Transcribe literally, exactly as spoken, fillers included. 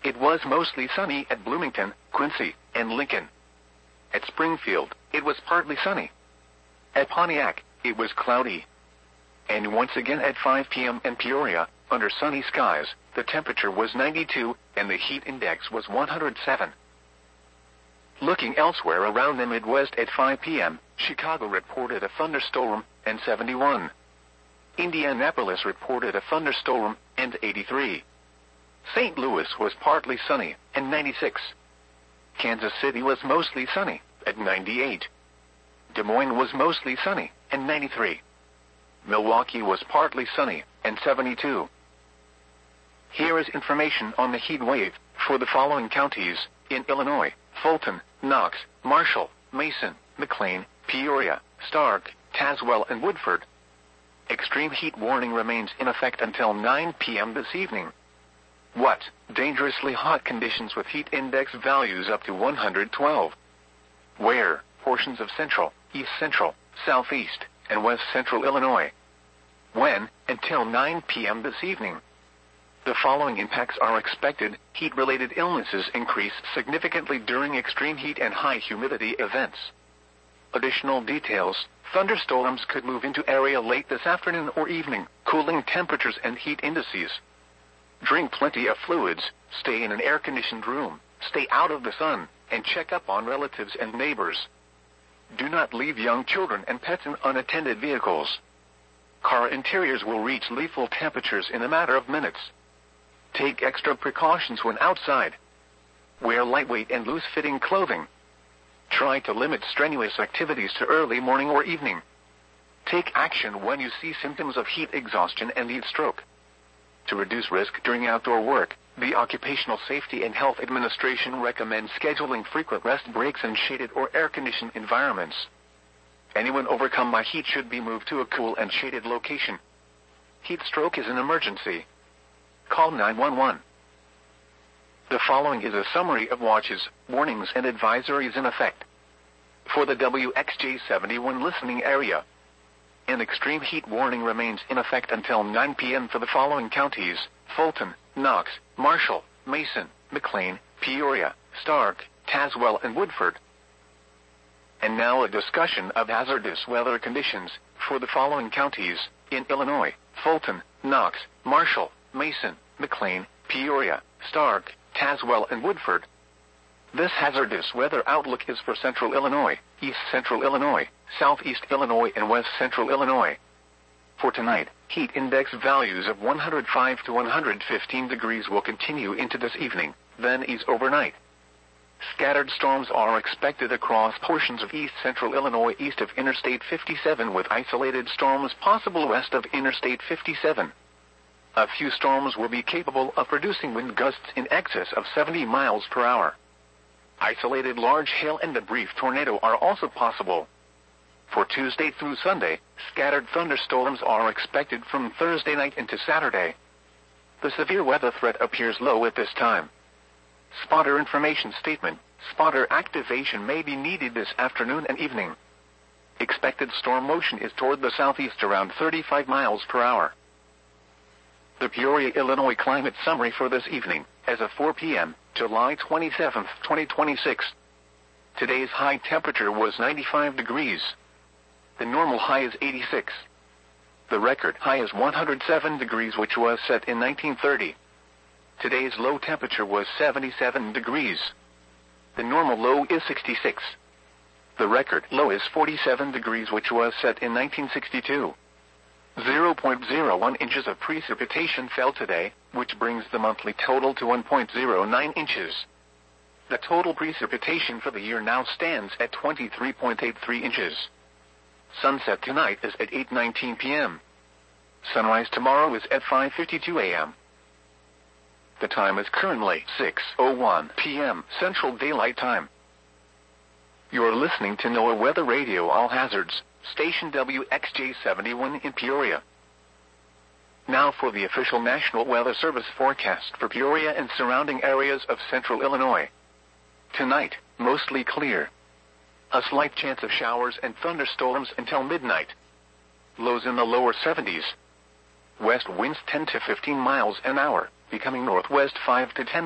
it was mostly sunny at Bloomington, Quincy, and Lincoln. At Springfield, it was partly sunny. At Pontiac, it was cloudy. And once again at five p m in Peoria, under sunny skies, the temperature was ninety-two, and the heat index was one hundred seven. Looking elsewhere around the Midwest at five p m, Chicago reported a thunderstorm, and seventy-one. Indianapolis reported a thunderstorm, and eighty-three. Saint Louis was partly sunny, and ninety-six. Kansas City was mostly sunny, at ninety-eight. Des Moines was mostly sunny, and ninety-three. Milwaukee was partly sunny, and seventy-two. Here is information on the heat wave for the following counties in Illinois: Fulton, Knox, Marshall, Mason, McLean, Peoria, Stark, Tazewell, and Woodford. Extreme heat warning remains in effect until nine p m this evening. What? Dangerously hot conditions with heat index values up to one hundred twelve. Where? Portions of central, east central, southeast, and west central Illinois. When? Until nine p m this evening. The following impacts are expected. Heat-related illnesses increase significantly during extreme heat and high humidity events. Additional details: thunderstorms could move into area late this afternoon or evening, cooling temperatures and heat indices. Drink plenty of fluids, stay in an air-conditioned room, stay out of the sun, and check up on relatives and neighbors. Do not leave young children and pets in unattended vehicles. Car interiors will reach lethal temperatures in a matter of minutes. Take extra precautions when outside. Wear lightweight and loose-fitting clothing. Try to limit strenuous activities to early morning or evening. Take action when you see symptoms of heat exhaustion and heat stroke. To reduce risk during outdoor work, the Occupational Safety and Health Administration recommends scheduling frequent rest breaks in shaded or air-conditioned environments. Anyone overcome by heat should be moved to a cool and shaded location. Heat stroke is an emergency. Call nine one one. The following is a summary of watches, warnings, and advisories in effect for the W X J seventy-one listening area. An extreme heat warning remains in effect until nine p m for the following counties: Fulton, Knox, Marshall, Mason, McLean, Peoria, Stark, Tazewell, and Woodford. And now a discussion of hazardous weather conditions for the following counties in Illinois: Fulton, Knox, Marshall, Mason, McLean, Peoria, Stark, Tazewell, and Woodford. This hazardous weather outlook is for central Illinois, east central Illinois, southeast Illinois, and west central Illinois. For tonight, heat index values of one hundred five to one hundred fifteen degrees will continue into this evening, then ease overnight. Scattered storms are expected across portions of east central Illinois east of Interstate fifty-seven, with isolated storms possible west of Interstate fifty-seven. A few storms will be capable of producing wind gusts in excess of seventy miles per hour. Isolated large hail and a brief tornado are also possible. For Tuesday through Sunday, scattered thunderstorms are expected from Thursday night into Saturday. The severe weather threat appears low at this time. Spotter information statement: spotter activation may be needed this afternoon and evening. Expected storm motion is toward the southeast around thirty-five miles per hour. The Peoria, Illinois climate summary for this evening, as of four p m, July twenty-seventh, twenty twenty-six. Today's high temperature was ninety-five degrees. The normal high is eighty-six. The record high is one hundred seven degrees, which was set in nineteen thirty. Today's low temperature was seventy-seven degrees. The normal low is sixty-six. The record low is forty-seven degrees, which was set in nineteen sixty-two. zero point zero one inches of precipitation fell today, which brings the monthly total to one point zero nine inches. The total precipitation for the year now stands at twenty-three point eight three inches. Sunset tonight is at eight nineteen p m Sunrise tomorrow is at five fifty-two a m The time is currently six oh one p m Central Daylight Time. You're listening to NOAA Weather Radio All Hazards, station W X J seventy-one in Peoria. Now for the official National Weather Service forecast for Peoria and surrounding areas of central Illinois. Tonight, mostly clear. A slight chance of showers and thunderstorms until midnight. Lows in the lower seventies. West winds ten to fifteen miles an hour, becoming northwest five to ten